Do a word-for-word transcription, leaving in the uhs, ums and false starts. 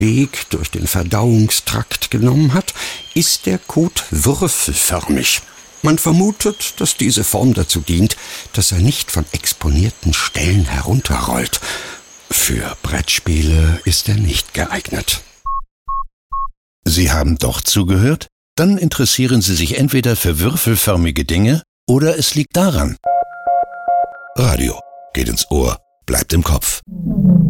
Weg durch den Verdauungstrakt genommen hat, ist der Kot würfelförmig. Man vermutet, dass diese Form dazu dient, dass er nicht von exponierten Stellen herunterrollt. Für Brettspiele ist er nicht geeignet. Sie haben doch zugehört? Dann interessieren Sie sich entweder für würfelförmige Dinge oder es liegt daran. Radio geht ins Ohr, bleibt im Kopf.